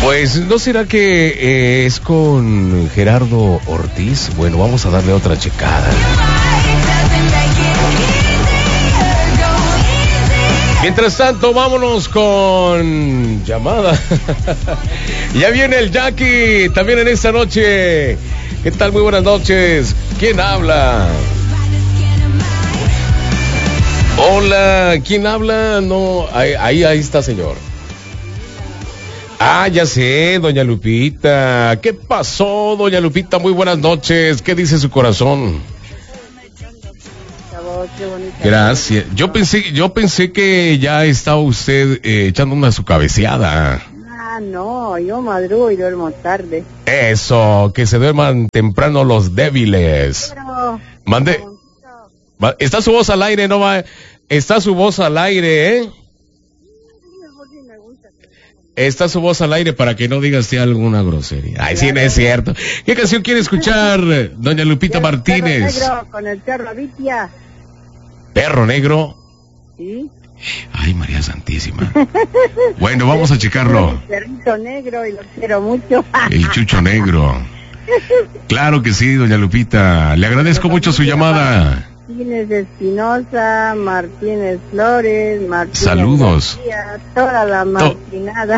Pues, ¿no será que es con Gerardo Ortiz? Bueno, vamos a darle otra checada. Mientras tanto, vámonos con llamada. Ya viene el Jackie, también en esta noche. ¿Qué tal? Muy buenas noches. ¿Quién habla? Hola, ¿quién habla? No, ahí está, señor. Ah, ya sé, doña Lupita. ¿Qué pasó, doña Lupita? Muy buenas noches. ¿Qué dice su corazón? Gracias. Yo pensé que ya estaba usted echando una su cabeceada. Ah, no, yo madrugo y duermo tarde. Eso, que se duerman temprano los débiles. Pero... Mande. Está su voz al aire, no va. Está su voz al aire, ¿eh? Está su voz al aire para que no digas usted alguna grosería. Ay, sí, no es cierto. ¿Qué canción quiere escuchar, doña Lupita Martínez? Perro negro con el perro Vitia. ¿Perro negro? Sí. Ay, María Santísima. Bueno, vamos a checarlo. El perrito negro y lo quiero mucho. El chucho negro. Claro que sí, doña Lupita. Le agradezco mucho su llamada. Martínez Espinosa, Martínez Flores, Martínez saludos. García, toda la martinada.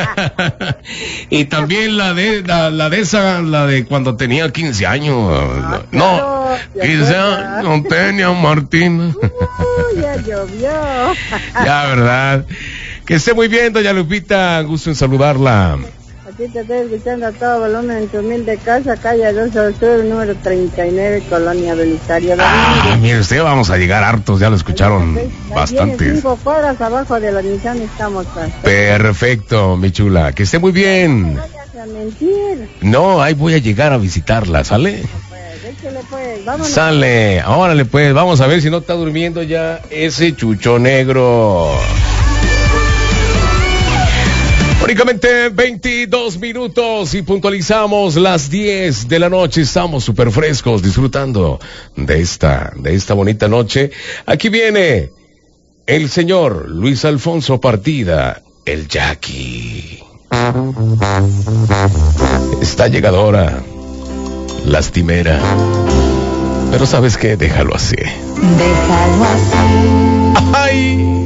Y también la de esa, la de cuando tenía 15 años. Claro, 15 años no tenía Martina. Ya llovió. Ya, verdad. Que esté muy bien, doña Lupita. Gusto en saludarla. Aquí te estoy escuchando a todo volumen en tu humilde casa, calle 2 al sur, número 39, Colonia Belisario. Mire usted, vamos a llegar hartos, ya lo escucharon bastantes. 5 cuadras abajo de la Nissan estamos. Perfecto, mi chula, que esté muy bien. No vayas a mentir. No, ahí voy a llegar a visitarla, ¿sale? Pues, vámonos. Sale, órale pues, vamos a ver si no está durmiendo ya ese chucho negro. Únicamente 22 minutos y puntualizamos las 10 de la noche. Estamos súper frescos disfrutando de esta bonita noche. Aquí viene el señor Luis Alfonso Partida, el Jackie. Está llegadora, lastimera, pero ¿sabes qué? Déjalo así. Déjalo así. ¡Ay!